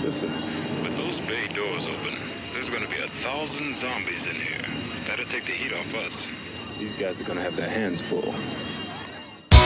Listen, With those bay doors open, there's gonna be 1,000 zombies in here. That'll take the heat off us. these guys are gonna have their hands full.